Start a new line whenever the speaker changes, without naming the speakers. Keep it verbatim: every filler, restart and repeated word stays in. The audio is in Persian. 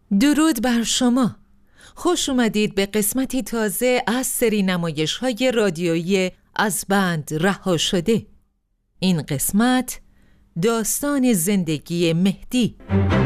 درود بر شما. خوش اومدید به قسمتی تازه از سری نمایش‌های رادیویی از بند رها شده. این قسمت داستان زندگی مهدی.